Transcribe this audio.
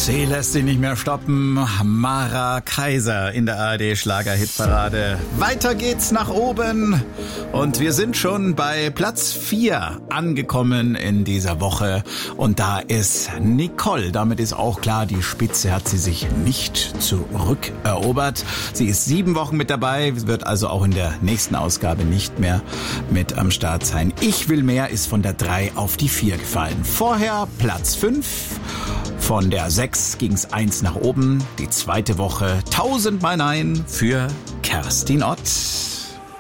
Sie lässt sich nicht mehr stoppen. Mara Kaiser in der ARD-Schlager-Hitparade. Weiter geht's nach oben. Und wir sind schon bei Platz 4 angekommen in dieser Woche. Und da ist Nicole. Damit ist auch klar, die Spitze hat sie sich nicht zurückerobert. Sie ist 7 Wochen mit dabei, wird also auch in der nächsten Ausgabe nicht mehr mit am Start sein. Ich will mehr ist von der 3 auf die 4 gefallen. Vorher Platz 5. Von der 6 ging's 1 nach oben. Die zweite Woche 1000 Mal Nein für Kerstin Ott.